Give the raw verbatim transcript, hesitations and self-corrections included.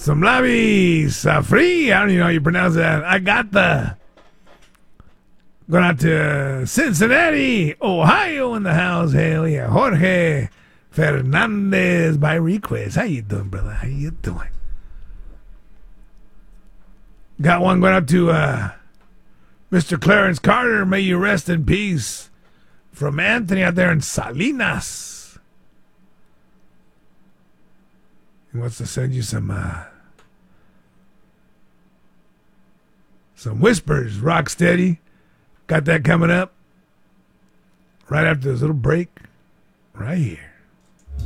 Some labis uh, free. I don't even know how you pronounce that. I got the. Going out to Cincinnati, Ohio in the house. Hell yeah. Jorge Fernandez by request. How you doing, brother? How you doing? Got one going out to uh, Mister Clarence Carter. May you rest in peace. From Anthony out there in Salinas. He wants to send you some uh, some whispers, Rocksteady. Got that coming up right after this little break right here.